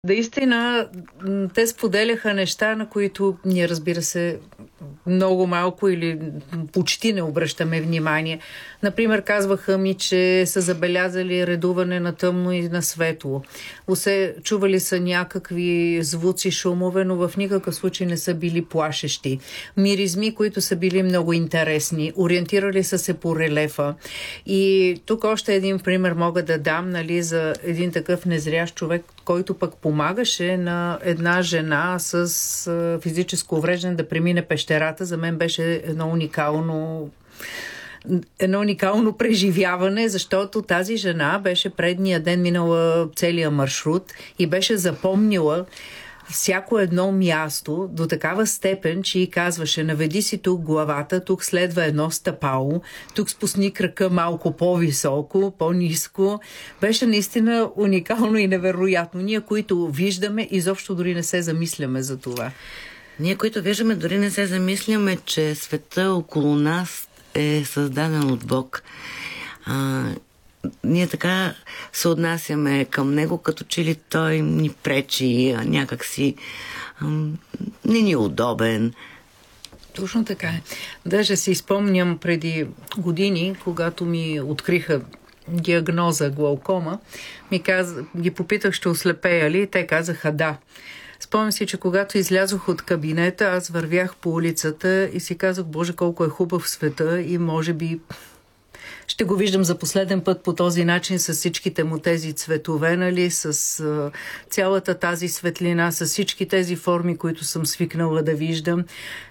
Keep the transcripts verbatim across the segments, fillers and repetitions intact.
Наистина, те споделяха неща, на които ние, разбира се, много малко или почти не обръщаме внимание. Например, казваха ми, че са забелязали редуване на тъмно и на светло. Усе чували са някакви звуци, шумове, но в никакъв случай не са били плашещи. Миризми, които са били много интересни. Ориентирали са се по релефа. И тук още един пример мога да дам, нали, за един такъв незрящ човек, който пък помагаше на една жена с физическо увреждане да премине пещерата. За мен беше едно уникално едно уникално преживяване, защото тази жена беше предния ден минала целия маршрут и беше запомнила всяко едно място до такава степен, че й казваше: наведи си тук главата, тук следва едно стъпало, тук спусни крака малко по-високо, по-ниско. Беше наистина уникално и невероятно. Ние, които виждаме, изобщо дори не се замисляме за това. Ние, които виждаме, дори не се замисляме, че света около нас е създаден от Бог. А, ние така се отнасяме към него, като че ли той ни пречи, някакси а, не ни е удобен. Точно така е. Даже си спомням преди години, когато ми откриха диагноза глаукома, ми каз... ги попитах, ще ослепея ли? Те казаха да. Спомням си, че когато излязох от кабинета, аз вървях по улицата и си казах: Боже, колко е хубав света и може би ще го виждам за последен път по този начин, с всичките му тези цветове, нали, с а, цялата тази светлина, с всички тези форми, които съм свикнала да виждам.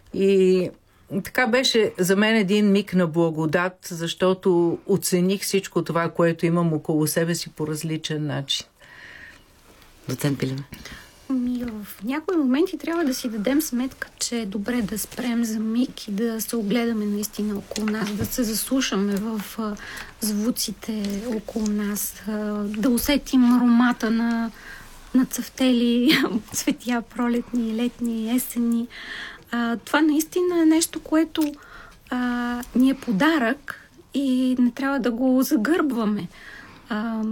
И така беше за мен един миг на благодат, защото оцених всичко това, което имам около себе си по различен начин. Доцент Пилева. Ми, в някои моменти трябва да си дадем сметка, че е добре да спрем за миг и да се огледаме наистина около нас, да се заслушаме в а, звуците около нас, а, да усетим аромата на, на цъфтели цветя, пролетни, летни, есенни. А, това наистина е нещо, което а, ни е подарък и не трябва да го загърбваме. А,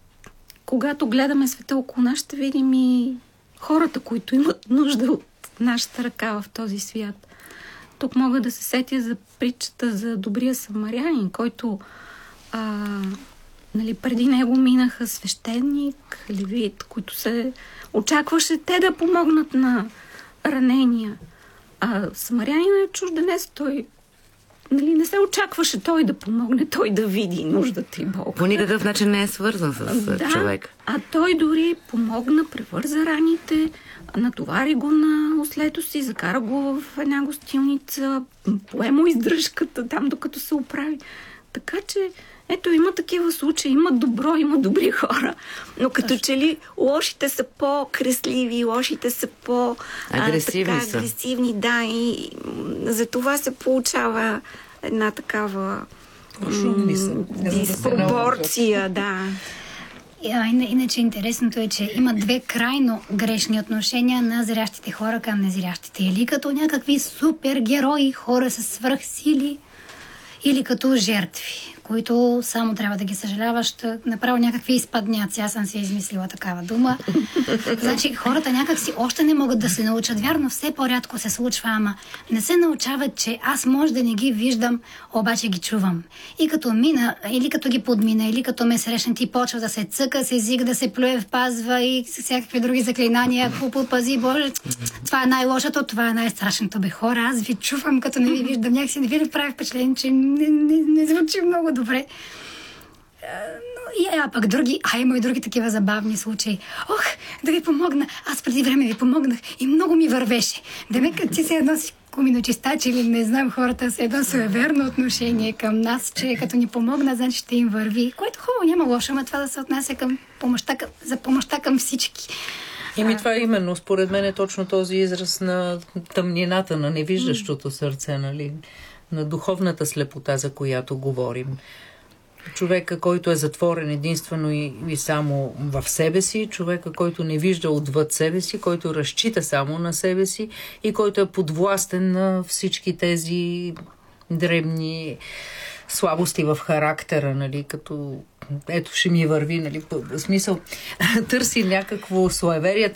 когато гледаме света около нас, ще видим и хората, които имат нужда от нашата ръка в този свят. Тук мога да се сетя за притчата за добрия самарянин, който а, нали, преди него минаха свещеник, левит, които се очакваше те да помогнат на ранения. А самарянин е чужденец, той нали, не се очакваше той да помогне, той да види нуждата и болка. По никакъв начин не е свързан с да, човек. А той дори помогна, превърза раните, натовари го на ослето си, закара го в една гостилница, поема издръжката там, докато се оправи. Така че, ето, има такива случаи, има добро, има добри хора. Но като че ли лошите са по-кресливи, лошите са по-агресивни, а, така, агресивни, да, и за това се получава една такава м- диспропорция, да. Иначе интересното е, че има две крайно грешни отношения на зрящите хора към незрящите. Или като някакви супергерои, хора с свръхсили, или като жертви, които само трябва да ги съжаляваш, ще направя някакви изпадняци. Аз съм си измислила такава дума. Значи хората някакси още не могат да се научат. Вярно, все по-рядко се случва, ама не се научават, че аз може да не ги виждам, обаче ги чувам. И като мина, или като ги подмина, или като ме срещна, ти почва да се цъка с език, да се плюе в пазва и всякакви други заклинания. Пази, Боже, това е най-лошото, това е най-страшното. Бе, хора, аз ви чувам, като не ви виждам. Някакси не ви ли прави впечатление, че не, не, не звучи много добре. Но, и, а пък други, а има и други такива забавни случаи. Ох, да ви помогна. Аз преди време ви помогнах и много ми вървеше. Да ме като ти се едно си коминочистач или не знам, хората са едно суеверно отношение към нас, че като ни помогна, значи ще им върви. Което хубаво, няма лошо, ама това да се отнася към помощта, към, за помощта към всички. Ими това е именно, според мен е точно този израз на тъмнината, на невиждащото сърце, нали? На духовната слепота, за която говорим. Човека, който е затворен единствено и, и само в себе си, човека, който не вижда отвъд себе си, който разчита само на себе си и който е подвластен на всички тези дребни слабости в характера, нали, като ето ще ми върви, нали, в смисъл търси някакво суеверие,